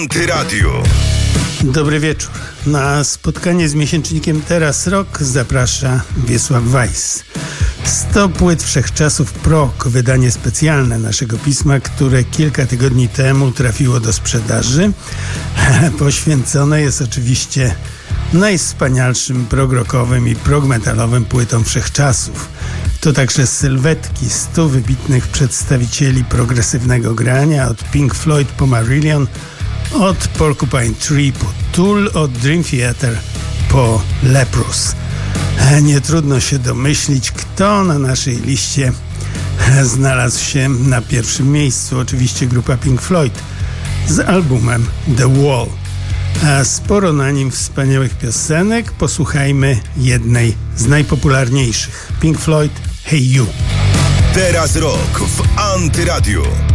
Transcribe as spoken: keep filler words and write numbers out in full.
Antyradio. Dobry wieczór. Na spotkanie z miesięcznikiem Teraz Rock zaprasza Wiesław Weiss. sto płyt wszechczasów prog, wydanie specjalne naszego pisma, które kilka tygodni temu trafiło do sprzedaży. Poświęcone jest oczywiście najwspanialszym progrockowym i progmetalowym płytom wszechczasów. To także sylwetki stu wybitnych przedstawicieli progresywnego grania, od Pink Floyd po Marillion, od Porcupine Tree po Tool, od Dream Theater po Leprous. Nie trudno się domyślić, kto na naszej liście znalazł się na pierwszym miejscu. Oczywiście grupa Pink Floyd z albumem The Wall. A sporo na nim wspaniałych piosenek. Posłuchajmy jednej z najpopularniejszych. Pink Floyd, Hey You. Teraz Rock w Antyradio.